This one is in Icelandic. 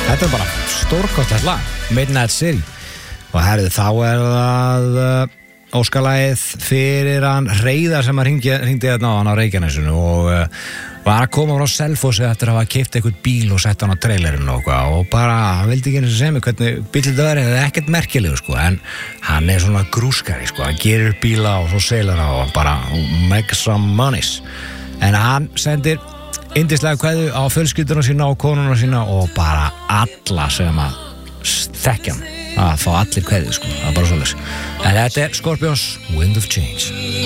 Þetta bara stórkostlegt lag, Midnight City. Og herðu, þá það óskalagið fyrir hann Hreiðar sem að hringdi þarna á hann á Reykjanesinu og var að koma frá Selfossi eftir að hafa keypt eitthvað bíl og sett hann á trailerinn og bara, hann vildi ekki eins og segja mig hvernig bíllinn það er ekkert merkilegur sko, en hann er svona grúskari sko, hann gerir bíla og svo selur hann og bara make some monies. En hann sendir yndislega kveðju á fjölskylduna sína og konuna sína og bara alla sem að þekkja hann, að fá allir kveðju sko, það bara svoleiðis. En þetta er Scorpions Wind of Change.